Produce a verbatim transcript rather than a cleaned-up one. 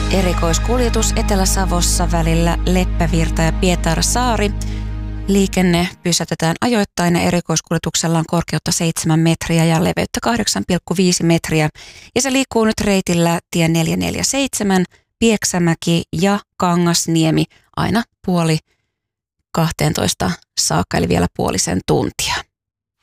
Erikoiskuljetus Etelä-Savossa välillä Leppävirta ja Pietarsaari. Liikenne pysäytetään ajoittain ja erikoiskuljetuksella on korkeutta seitsemän metriä ja leveyttä kahdeksan pilkku viisi metriä. Ja se liikkuu nyt reitillä tie neljäsataaneljäkymmentäseitsemän, Pieksämäki ja Kangasniemi aina puoli kahteentoista saakka, eli vielä puolisen tuntia.